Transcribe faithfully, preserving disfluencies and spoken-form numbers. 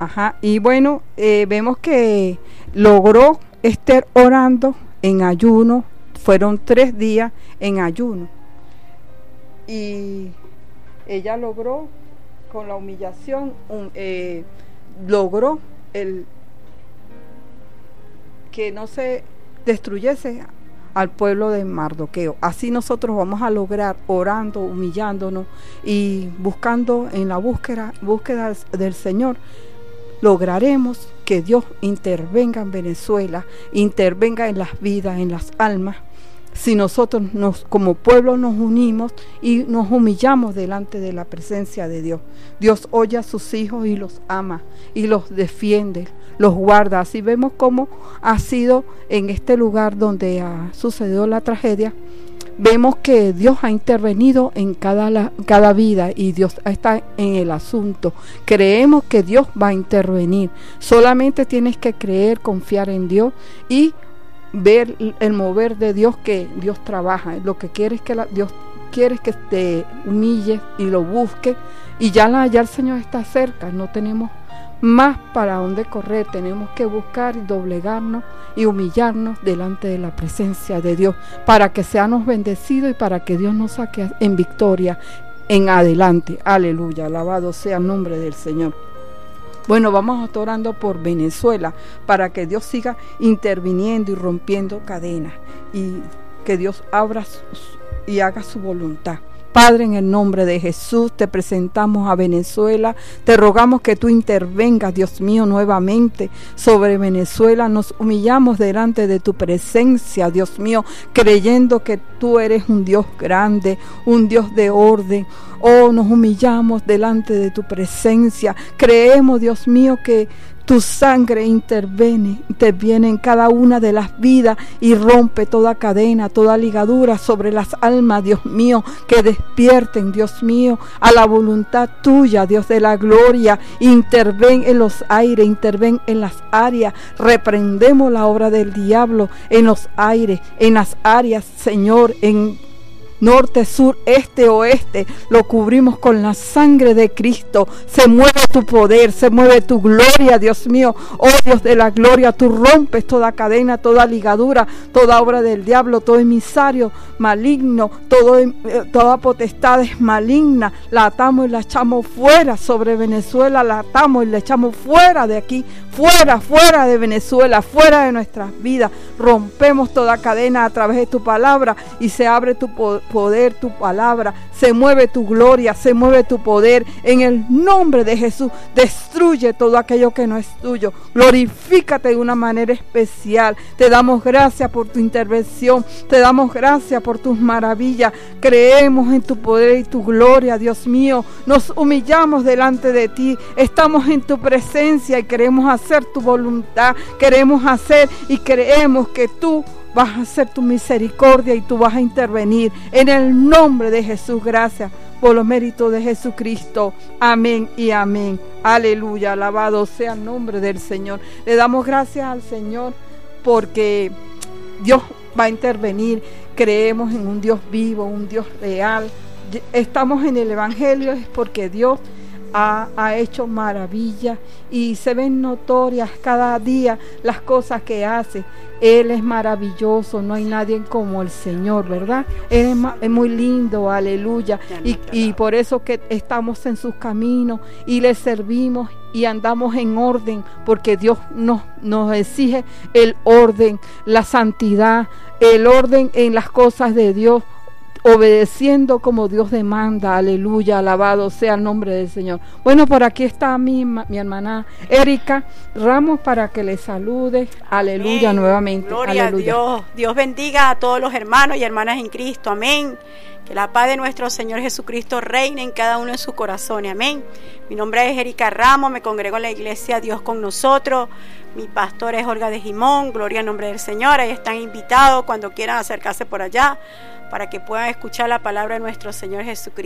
Ajá, y bueno, eh, vemos que logró estar orando en ayuno, fueron tres días en ayuno, y ella logró, con la humillación, un, eh, logró el que no se destruyese al pueblo de Mardoqueo. Así nosotros vamos a lograr, orando, humillándonos y buscando en la búsqueda, búsqueda del Señor, lograremos que Dios intervenga en Venezuela, intervenga en las vidas, en las almas, si nosotros nos, como pueblo nos unimos y nos humillamos delante de la presencia de Dios. Dios oye a sus hijos y los ama y los defiende, los guarda. Así vemos cómo ha sido en este lugar donde ha sucedido la tragedia. Vemos que Dios ha intervenido en cada, la, cada vida y Dios está en el asunto. Creemos que Dios va a intervenir. Solamente tienes que creer, confiar en Dios y ver el mover de Dios, que Dios trabaja. Lo que quiere es que la, Dios quiere que te humilles y lo busques, y ya, la, ya el Señor está cerca. No tenemos más para dónde correr, tenemos que buscar y doblegarnos y humillarnos delante de la presencia de Dios para que seamos bendecidos y para que Dios nos saque en victoria en adelante. Aleluya, alabado sea el nombre del Señor. Bueno, vamos a estar orando por Venezuela para que Dios siga interviniendo y rompiendo cadenas y que Dios abra su, y haga su voluntad. Padre, en el nombre de Jesús, te presentamos a Venezuela, te rogamos que tú intervengas, Dios mío, nuevamente sobre Venezuela. Nos humillamos delante de tu presencia, Dios mío, creyendo que tú eres un Dios grande, un Dios de orden. Oh, nos humillamos delante de tu presencia. Creemos, Dios mío, que tu sangre interviene, interviene en cada una de las vidas y rompe toda cadena, toda ligadura sobre las almas, Dios mío, que despierten, Dios mío, a la voluntad tuya, Dios de la gloria. Interven en los aires, interven en las áreas. Reprendemos la obra del diablo en los aires, en las áreas, Señor, en norte, sur, este, oeste, lo cubrimos con la sangre de Cristo. Se mueve tu poder, se mueve tu gloria, Dios mío. Oh Dios de la gloria, tú rompes toda cadena, toda ligadura, toda obra del diablo, todo emisario maligno, todo, eh, toda potestad es maligna. La atamos y la echamos fuera sobre Venezuela, la atamos y la echamos fuera de aquí, fuera, fuera de Venezuela, fuera de nuestras vidas. Rompemos toda cadena a través de tu palabra y se abre tu poder, tu palabra, se mueve tu gloria, se mueve tu poder. En el nombre de Jesús, destruye todo aquello que no es tuyo. Glorifícate de una manera especial. Te damos gracias por tu intervención, te damos gracias por tus maravillas. Creemos en tu poder y tu gloria, Dios mío. Nos humillamos delante de ti, estamos en tu presencia y queremos hacer tu voluntad, queremos hacer y creemos que tú vas a hacer tu misericordia y tú vas a intervenir. En el nombre de Jesús, gracias por los méritos de Jesucristo. Amén y amén. Aleluya, alabado sea el nombre del Señor. Le damos gracias al Señor porque Dios va a intervenir. Creemos en un Dios vivo, un Dios real. Estamos en el Evangelio es porque Dios Ha, ha hecho maravillas y se ven notorias cada día las cosas que hace. Él es maravilloso, no hay nadie como el Señor, ¿verdad? Él es, ma, es muy lindo, aleluya. Y, y por eso que estamos en sus caminos y le servimos y andamos en orden, porque Dios nos, nos exige el orden, la santidad, el orden en las cosas de Dios, obedeciendo como Dios demanda. Aleluya, alabado sea el nombre del Señor. Bueno, por aquí está mi, mi hermana Erika Ramos para que le salude. Aleluya. Amén. Nuevamente. Gloria aleluya. A Dios. Dios bendiga a todos los hermanos y hermanas en Cristo. Amén. Que la paz de nuestro Señor Jesucristo reine en cada uno de sus corazones. Amén. Mi nombre es Erika Ramos, me congrego en la iglesia Dios con nosotros. Mi pastor es Olga de Jimón. Gloria al nombre del Señor. Ahí están invitados cuando quieran acercarse por allá para que puedan escuchar la palabra de nuestro Señor Jesucristo.